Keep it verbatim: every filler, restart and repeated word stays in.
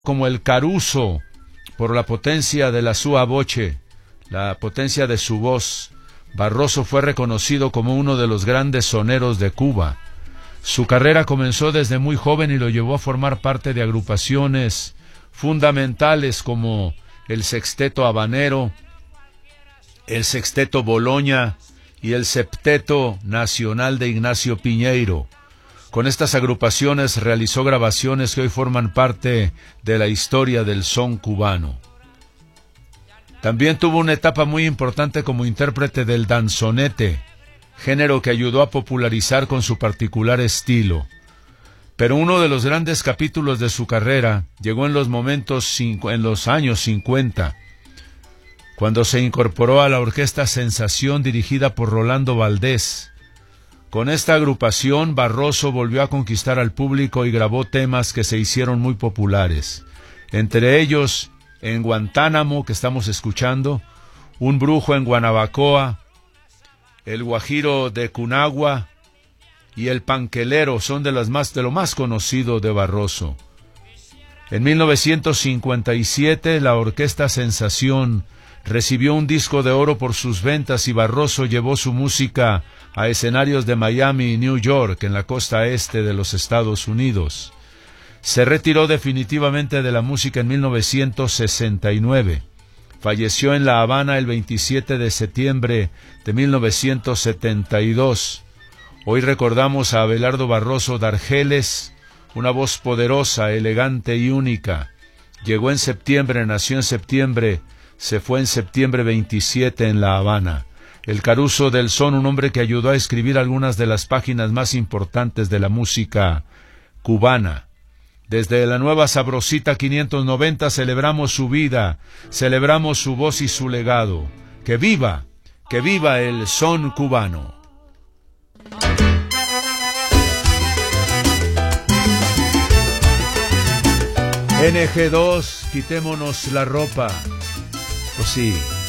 como el Caruso, por la potencia de la sua voce, la potencia de su voz. Barroso fue reconocido como uno de los grandes soneros de Cuba. Su carrera comenzó desde muy joven y lo llevó a formar parte de agrupaciones fundamentales como el Sexteto Habanero, el Sexteto Boloña y el Septeto Nacional de Ignacio Piñeiro. Con estas agrupaciones realizó grabaciones que hoy forman parte de la historia del son cubano. También tuvo una etapa muy importante como intérprete del danzonete, género que ayudó a popularizar con su particular estilo. Pero uno de los grandes capítulos de su carrera llegó en los momentos en los años cincuenta, cuando se incorporó a la Orquesta Sensación dirigida por Rolando Valdés. Con esta agrupación, Barroso volvió a conquistar al público y grabó temas que se hicieron muy populares. Entre ellos, En Guantánamo, que estamos escuchando, Un Brujo en Guanabacoa, El Guajiro de Cunagua y El Panquelero son de las más de lo más conocido de Barroso. En mil novecientos cincuenta y siete, la Orquesta Sensación recibió un disco de oro por sus ventas y Barroso llevó su música a escenarios de Miami y New York, en la costa este de los Estados Unidos. Se retiró definitivamente de la música en mil novecientos sesenta y nueve. Falleció en La Habana el veintisiete de septiembre de mil novecientos setenta y dos. Hoy recordamos a Abelardo Barroso de Argeles, una voz poderosa, elegante y única. Llegó en septiembre, nació en septiembre, se fue en septiembre veintisiete en La Habana. El Caruso del Son, un hombre que ayudó a escribir algunas de las páginas más importantes de la música cubana. Desde la Nueva Sabrosita quinientos noventa celebramos su vida, celebramos su voz y su legado. ¡Que viva! ¡Que viva el son cubano! N G dos, quitémonos la ropa. Pues sí.